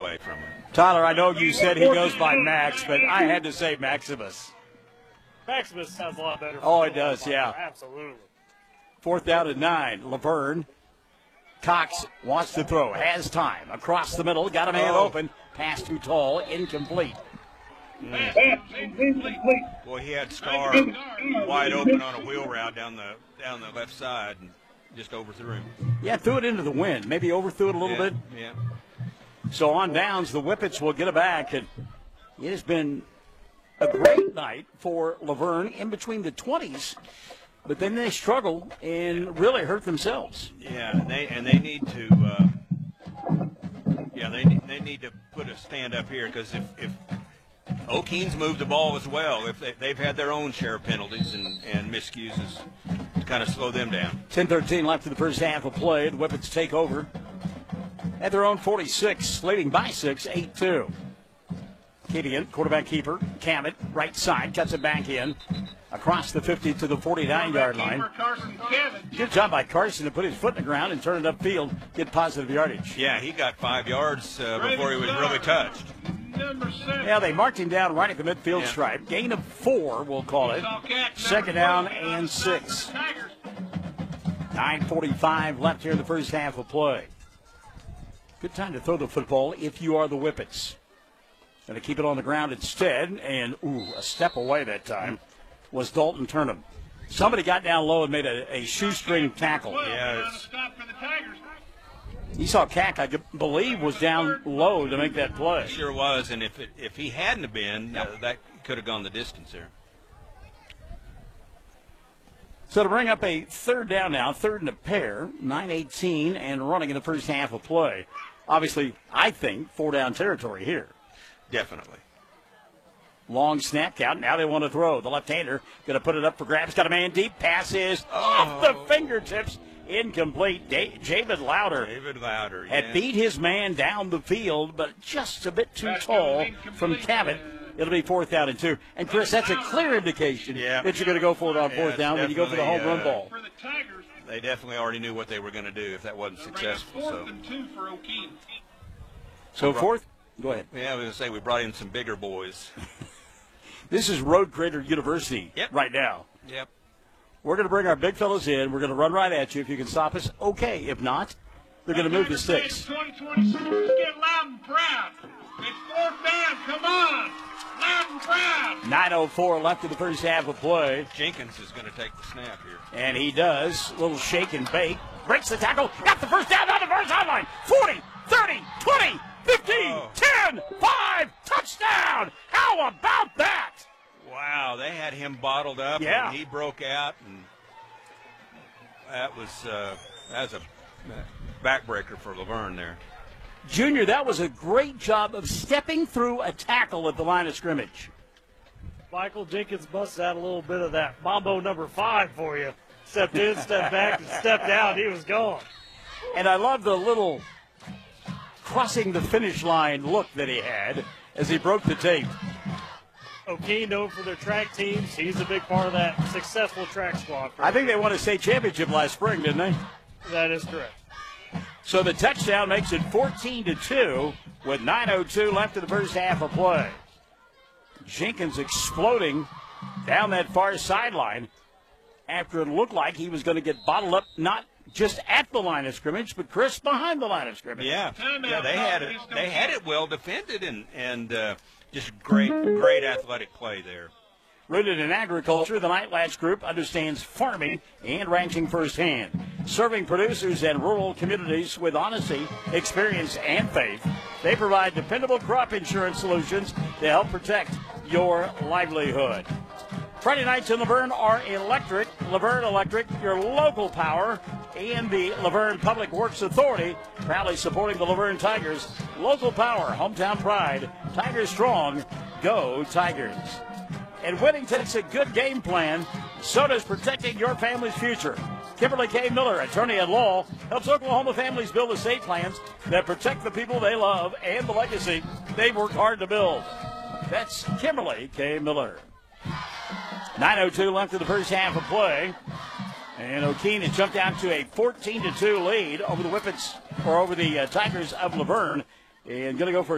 away from him. Tyler, I know you said he goes by Max, but I had to say Maximus. Maximus sounds a lot better. Oh, it does, yeah. Absolutely. 4th down and 9. Laverne. Cox wants to throw. Has time. Across the middle. Got a man open. Pass too tall. Incomplete. Boy, he had Starr wide open on a wheel route down the left side and just overthrew him. Yeah, threw it into the wind. Maybe overthrew it a little bit. Yeah. So on downs, the Whippets will get it back. And it has been a great night for Laverne in between the 20s. But then they struggle and really hurt themselves. Yeah, and they need to. They need to put a stand up here because if O'Keene's moved the ball as well, if they've had their own share of penalties and miscues to kind of slow them down. 10-13 left in the first half of play. The Whippets take over at their own 46, leading by 6, 8-2. Kadian, quarterback keeper. Cabot, right side, cuts it back in. Across the 50 to the 49-yard line. Good job by Carson to put his foot in the ground and turn it upfield, get positive yardage. Yeah, he got 5 yards before he was really touched. Yeah, they marked him down right at the midfield stripe. Gain of 4, we'll call it. 2nd down and 6. 9:45 left here in the first half of play. Good time to throw the football if you are the Whippets. Going to keep it on the ground instead, and, a step away that time was Dalton Turnham. Somebody got down low and made a shoestring tackle. Yes. You saw Cack, I believe, was down low to make that play. Sure was, and if he hadn't have been, that could have gone the distance there. So to bring up a 3rd down now, 3rd and a pair, 9:18 and running in the first half of play. Obviously, I think 4-down territory here. Definitely. Long snap count. Now they want to throw. The left-hander going to put it up for grabs. Got a man deep. Pass is off the fingertips. Incomplete. David Louder. Had beat his man down the field, but just a bit too tall from Cabot. It'll be 4th down and 2. And, Chris, that's a clear indication that you're going to go for it on 4th down when you go for the home run ball. They definitely already knew what they were going to do if that wasn't successful. So 4th. Go ahead. Yeah, I was going to say we brought in some bigger boys. This is Road Creator University right now. Yep. We're going to bring our big fellows in. We're going to run right at you. If you can stop us, okay. If not, they're going to move the sticks. 2026, get loud and proud. It's 4th down. Come on. Loud and proud. 9:04 left in the first half of play. Jenkins is going to take the snap here. And he does. Little shake and bake. Breaks the tackle. Got the first down on the first sideline. 40, 30, 20. 15, 10, 5, touchdown! How about that? Wow, they had him bottled up, and he broke out, and that was a backbreaker for Laverne there. Junior, that was a great job of stepping through a tackle at the line of scrimmage. Michael Jenkins busted out a little bit of that Mambo number 5 for you. Stepped in, stepped back, and stepped out. He was gone. And I love the little crossing the finish line look that he had as he broke the tape. O'Keene known for their track teams. He's a big part of that successful track squad. I think they won a state championship last spring, didn't they? That is correct. So the touchdown makes it 14-2 with 9:02 left in the first half of play. Jenkins exploding down that far sideline after it looked like he was going to get bottled up, not just at the line of scrimmage, but Chris behind the line of scrimmage. Yeah, they had it. They had it well defended and just great athletic play there. Rooted in agriculture, the Night Latch Group understands farming and ranching firsthand, serving producers and rural communities with honesty, experience, and faith. They provide dependable crop insurance solutions to help protect your livelihood. Friday nights in Laverne are electric. Laverne Electric, your local power, and the Laverne Public Works Authority, proudly supporting the Laverne Tigers. Local power, hometown pride, Tigers strong, go Tigers. And winning takes a good game plan. So does protecting your family's future. Kimberly K. Miller, attorney at law, helps Oklahoma families build estate plans that protect the people they love and the legacy they've worked hard to build. That's Kimberly K. Miller. 9:02 left in the first half of play. And O'Keene has jumped out to a 14-2 lead over the Whippets, or over the Tigers of Laverne. And going to go for